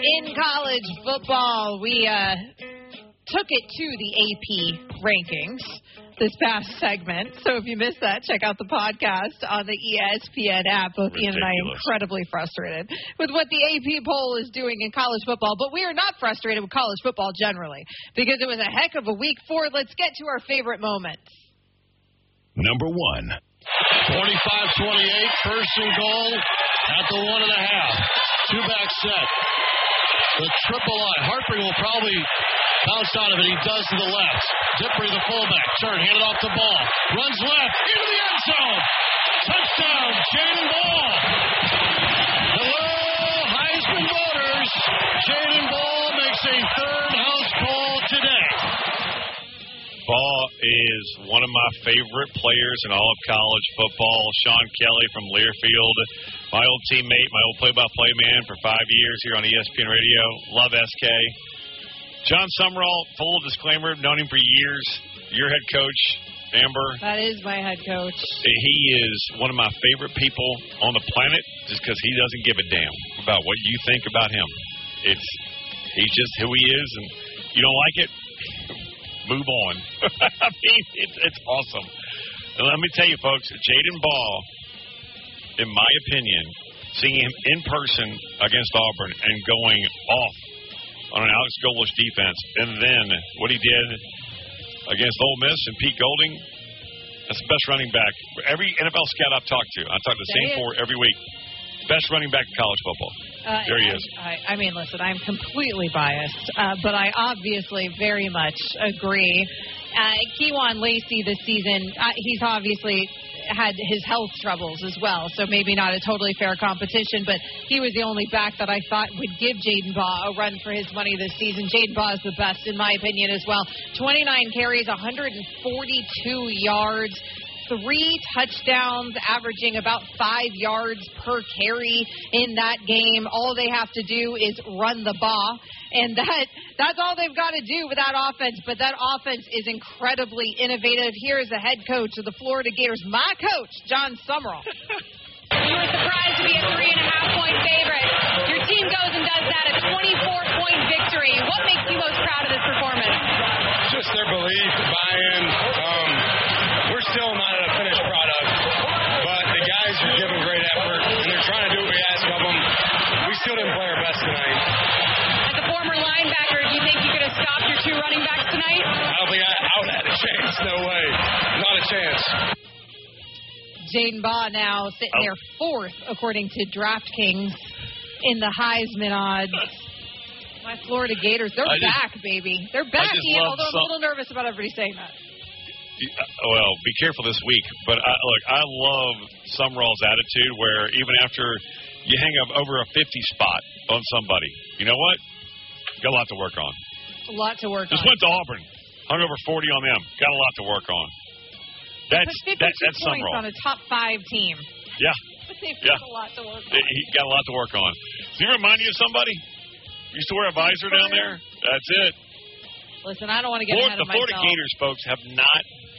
In college football, we took it to the AP rankings this past segment. So if you missed that, check out the podcast on the ESPN app. Both Ian and I are incredibly frustrated with what the AP poll is doing in college football. But we are not frustrated with college football generally because it was a heck of a week 4. Let's get to our favorite moments. Number 1. 25-28, first and goal at the 1.5. Two-back set. The triple I. Harper will probably bounce out of it. He does to the left. Dippery, the fullback. Turn, handed off the ball. Runs left. Into the end zone. Touchdown, Jaden Ball. Hello, Heisman voters. Jaden Ball makes a third house call today. Ball is one of my favorite players in all of college football. Sean Kelly from Learfield, my old teammate, my old play-by-play man for 5 years here on ESPN Radio. Love SK. John Summerall, full disclaimer, known him for years. Your head coach, Amber. That is my head coach. He is one of my favorite people on the planet just because he doesn't give a damn about what you think about him. He's just who he is, and you don't like it, move on. I mean, it's awesome. And let me tell you, folks, Jaden Ball, in my opinion, seeing him in person against Auburn and going off on an Alex Golesh defense, and then what he did against Ole Miss and Pete Golding, that's the best running back. Every NFL scout I've talked to, I talk to the same 4 every week. Best running back in college football. There he is. I mean, listen, I'm completely biased, but I obviously very much agree. Kewan Lacey this season, he's obviously had his health troubles as well, so maybe not a totally fair competition, but he was the only back that I thought would give Jaden Baugh a run for his money this season. Jaden Baugh is the best, in my opinion, as well. 29 carries, 142 yards. 3 touchdowns, averaging about 5 yards per carry in that game. All they have to do is run the ball, and that's all they've got to do with that offense. But that offense is incredibly innovative. Here is the head coach of the Florida Gators, my coach, John Summerall. You were surprised to be a 3.5-point favorite. Your team goes and does that, a 24-point victory. What makes you most proud of this performance? Just their belief, buy-in. We're still not at a finished product, but the guys are giving great effort, and they're trying to do what we ask of them. We still didn't play our best tonight. As a former linebacker, do you think you could have stopped your 2 running backs tonight? I don't think I would have had a chance. No way. Not a chance. Jaden Baugh now sitting there 4th, according to DraftKings, in the Heisman odds. My Florida Gators, they're back, baby. They're back, Ian, although I'm a little nervous about everybody saying that. Well, be careful this week. But, I love Summerall's attitude where even after you hang up over a 50 spot on somebody, you know what? Got a lot to work on. A lot to work on. Just went to Auburn. Hung over 40 on them. Got a lot to work on. That's Summerall. On a top 5 team. Yeah. They've got a lot to work on. He got a lot to work on. Does he remind you of somebody? Used to wear a visor down there? That's it. Listen, I don't want to get ahead of myself. The Florida Gators, folks, have not